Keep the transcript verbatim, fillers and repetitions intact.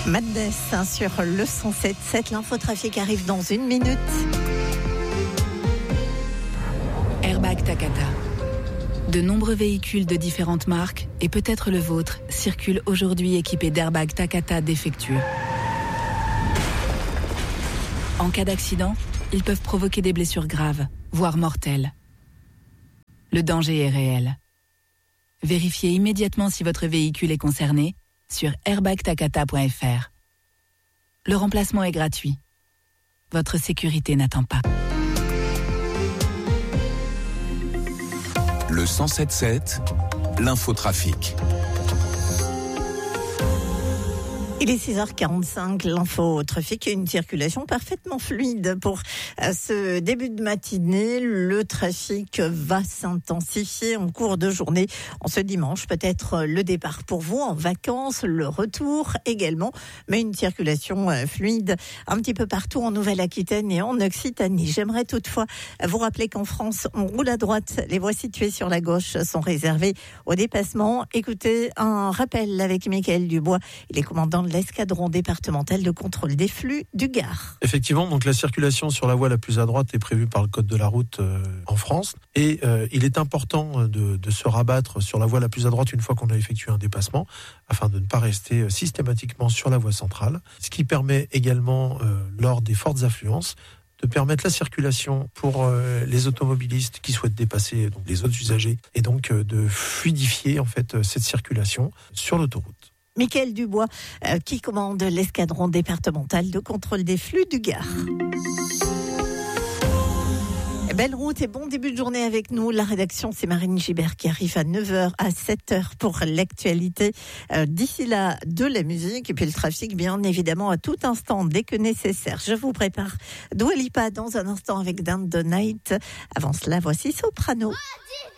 Madness hein, sur le cent sept sept. L'infotrafic arrive dans une minute. Airbag Takata. De nombreux véhicules de différentes marques, et peut-être le vôtre, circulent aujourd'hui équipés d'airbags Takata défectueux. En cas d'accident, ils peuvent provoquer des blessures graves, voire mortelles. Le danger est réel. Vérifiez immédiatement si votre véhicule est concerné sur airbag takata point f r. Le remplacement est gratuit. Votre sécurité n'attend pas. Le cent sept sept, l'infotrafic. Il est six heures quarante-cinq, l'infotrafic, une circulation parfaitement fluide pour ce début de matinée. Le trafic va s'intensifier en cours de journée. En ce dimanche, peut-être le départ pour vous en vacances, le retour également, mais une circulation fluide un petit peu partout en Nouvelle-Aquitaine et en Occitanie. J'aimerais toutefois vous rappeler qu'en France, on roule à droite. Les voies situées sur la gauche sont réservées au dépassement. Écoutez, un rappel avec Mickaël Dubois. Il est commandant de l'escadron départemental de contrôle des flux du Gard. Effectivement, donc la circulation sur la voie la plus à droite est prévue par le code de la route euh, en France et euh, il est important de, de se rabattre sur la voie la plus à droite une fois qu'on a effectué un dépassement afin de ne pas rester systématiquement sur la voie centrale, ce qui permet également euh, lors des fortes affluences de permettre la circulation pour euh, les automobilistes qui souhaitent dépasser donc, les autres usagers et donc euh, de fluidifier en fait cette circulation sur l'autoroute. Mickaël Dubois, euh, qui commande l'escadron départemental de contrôle des flux du Gard. Belle route et bon début de journée avec nous. La rédaction, c'est Marine Gibert qui arrive à neuf heures à sept heures pour l'actualité. Euh, d'ici là, de la musique et puis le trafic, bien évidemment, à tout instant, dès que nécessaire. Je vous prépare Dua Lipa dans un instant avec Down the Night. Avant cela, voici Soprano. Oh,